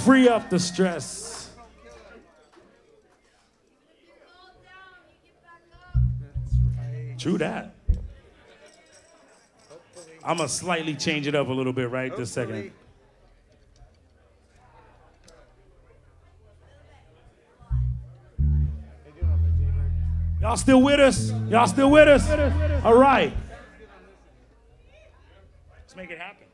Free up the stress. True that. I'm going to slightly change it up a little bit right this second. Y'all still with us? Y'all still with us? All right. Let's make it happen.